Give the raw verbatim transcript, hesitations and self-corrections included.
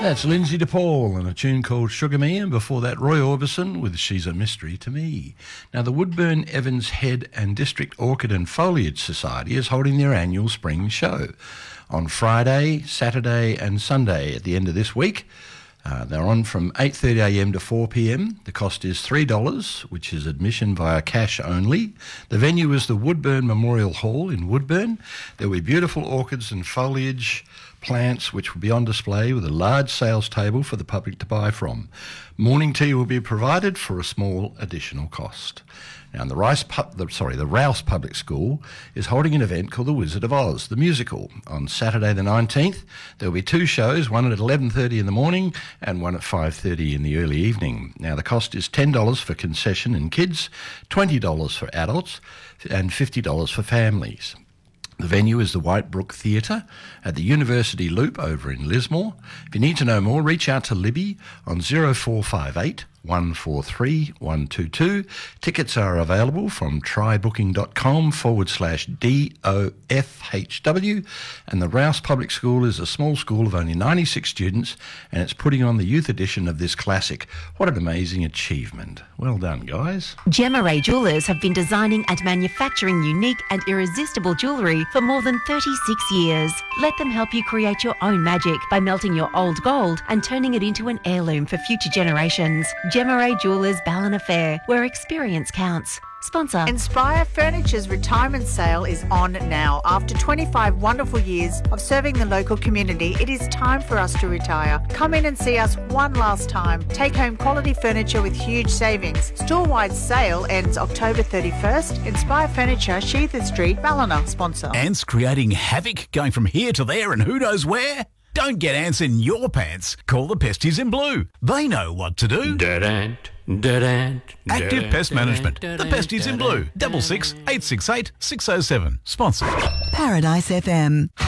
That's Lindsay DePaul and a tune called Sugar Me, and before that Roy Orbison with She's a Mystery to Me. Now the Woodburn, Evans Head and District Orchid and Foliage Society is holding their annual spring show on Friday, Saturday and Sunday at the end of this week. Uh, they're on from eight thirty a m to four p m. The cost is three dollars, which is admission via cash only. The venue is the Woodburn Memorial Hall in Woodburn. There will be beautiful orchids and foliage plants which will be on display with a large sales table for the public to buy from. Morning tea will be provided for a small additional cost. Now, the, Rice Pub, the, sorry, the Rouse Public School is holding an event called The Wizard of Oz, the musical, on Saturday the nineteenth. There will be two shows, one at eleven thirty in the morning and one at five thirty in the early evening. Now, the cost is ten dollars for concession and kids, twenty dollars for adults and fifty dollars for families. The venue is the White Brook Theatre at the University Loop over in Lismore. If you need to know more, reach out to Libby on zero four five eight, one four three, one two two. Tickets are available from trybooking.com forward slash D O F H W. And the Rouse Public School is a small school of only ninety-six students, and it's putting on the youth edition of this classic. What an amazing achievement. Well done, guys. Gemma Ray Jewellers have been designing and manufacturing unique and irresistible jewellery for more than thirty-six years. Let them help you create your own magic by melting your old gold and turning it into an heirloom for future generations. Gemma Ray Jewellers Ballina Fair, where experience counts. Sponsor. Inspire Furniture's retirement sale is on now. After twenty-five wonderful years of serving the local community, it is time for us to retire. Come in and see us one last time. Take home quality furniture with huge savings. Store-wide sale ends October thirty-first. Inspire Furniture, Sheether Street, Ballina. Sponsor. Ants creating havoc, going from here to there and who knows where? Don't get ants in your pants. Call the Pesties in Blue. They know what to do. Dead ant, dead ant. Active Pest Management. The Pesties in Blue. Double six eight six eight six oh seven. Sponsor. Paradise F M.